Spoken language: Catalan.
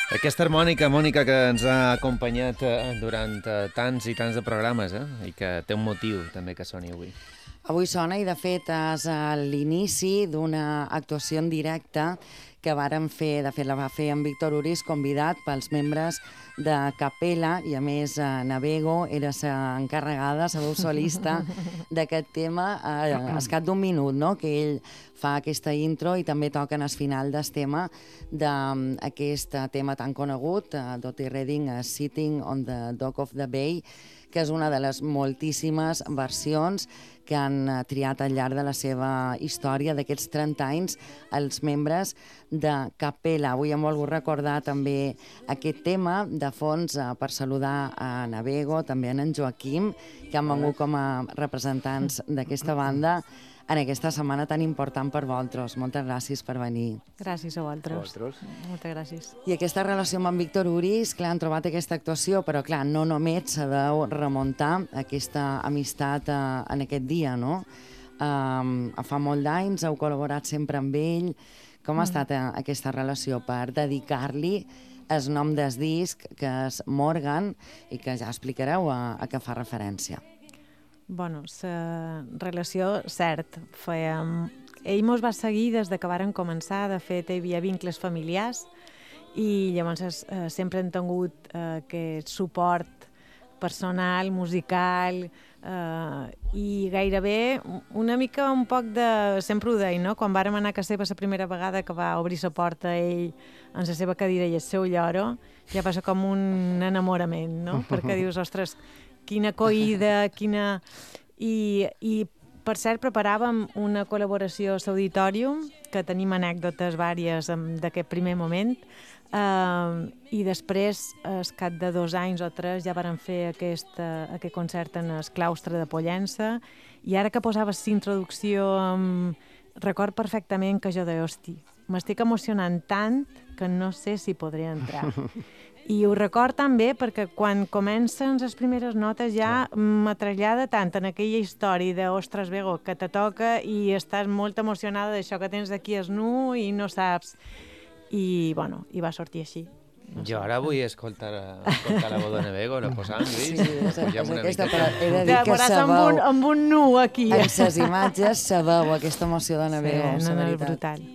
Aquesta harmònica, Mònica, que ens ha acompanyat durant tants i tants de programes, i que té un motiu també que soni avui. Avui sona i, de fet, és l'inici d'una actuació en directe que vàrem fer, de fet la va fer en Víctor Uris, convidat pels membres de Capella, i a més Navego era l'encarregada, la veu solista d'aquest tema, a escat d'un minut, no?, que ell fa aquesta intro i també toca en el final del tema d'aquest tema tan conegut, Dottie Redding, Sitting on the Dock of the Bay, que és una de les moltíssimes versions que han triat al llarg de la seva història d'aquests 30 anys els membres de Capella. Avui hem volgut recordar també aquest tema de fons per saludar a Navego, també a en Joaquim, que han vengut com a representants d'aquesta banda en aquesta setmana tan important per vosaltres. Moltes gràcies per venir. Gràcies a vosaltres. Moltes gràcies. I aquesta relació amb en Víctor Uris, clar, han trobat aquesta actuació, però clar, no només s'ha de remuntar aquesta amistat en aquest dia, no? Fa molt d'anys, heu col·laborat sempre amb ell. Com ha estat aquesta relació per dedicar-li el nom del disc, que és Morgan, i que ja explicareu a què fa referència? Bueno, la relació, cert, ell mos va seguir des de que varen començar. De fet, hi havia vincles familiars i llavors sempre hem tingut aquest suport personal, musical, i gairebé una mica un poc de... Sempre ho deia, no? Quan vàrem anar a casa seva la primera vegada que va obrir la porta ell en la seva cadira i el seu lloro, ja passa com un enamorament, no? Perquè dius, ostres, quina acollida, quina... I per cert, preparàvem una col·laboració a l'Auditorium, que tenim anècdotes vàries d'aquest primer moment, i després, al cap de 2 anys o 3, ja vàrem fer aquest concert en el claustre de Pollença, i ara que posaves la introducció, record perfectament que jo deia, hosti, m'estic emocionant tant que no sé si podré entrar. I ho record també perquè quan comencen les primeres notes ja me trasllada tant en aquella història de ostres, Bego, que te toca i estàs molt emocionada d'això que tens aquí es nu i no saps. I, bueno, i va sortir així. Jo ara vull escoltar la veu de Navego, la posam, Lluís. Sí, és aquesta, però he de dir Ja que veuràs sabeu... amb un nu aquí. En les imatges sabeu aquesta emoció de Navego. Sí, no, és brutal.